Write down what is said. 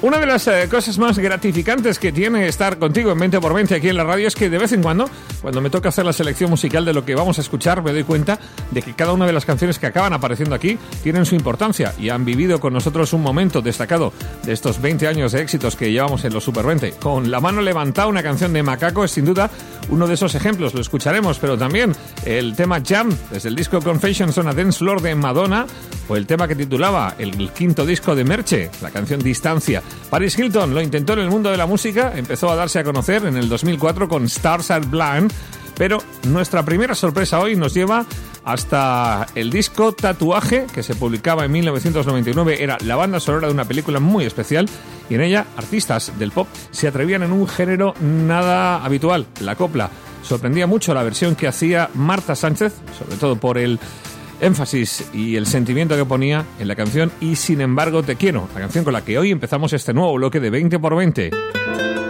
Una de las cosas más gratificantes que tiene estar contigo en 20x20 aquí en la radio es que de vez en cuando me toca hacer la selección musical de lo que vamos a escuchar, me doy cuenta de que cada una de las canciones que acaban apareciendo aquí tienen su importancia y han vivido con nosotros un momento destacado de estos 20 años de éxitos que llevamos en los Super 20. Con La mano levantada, una canción de Macaco, es sin duda uno de esos ejemplos, lo escucharemos, pero también el tema Jam, desde el disco Confessions on a Dance Floor de Madonna, o el tema que titulaba el quinto disco de Merche, la canción Distancia. Paris Hilton lo intentó en el mundo de la música, empezó a darse a conocer en el 2004 con Stars Are Blind, pero nuestra primera sorpresa hoy nos lleva hasta el disco Tatuaje, que se publicaba en 1999, era la banda sonora de una película muy especial, y en ella artistas del pop se atrevían en un género nada habitual, la copla. Sorprendía mucho la versión que hacía Marta Sánchez, sobre todo por el énfasis y el sentimiento que ponía en la canción Y sin embargo te quiero, la canción con la que hoy empezamos este nuevo bloque de 20x20.